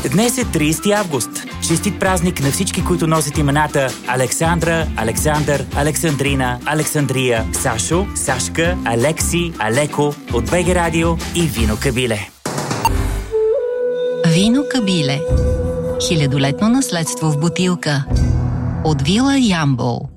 Днес е 30 август. Честит празник на всички, които носят имената Александра, Александър, Александрина, Александрия, Сашо, Сашка, Алекси, Алеко от БГ Радио и Вино Кабиле. Вино Кабиле. Хилядолетно наследство в бутилка. От Вила Ямбол.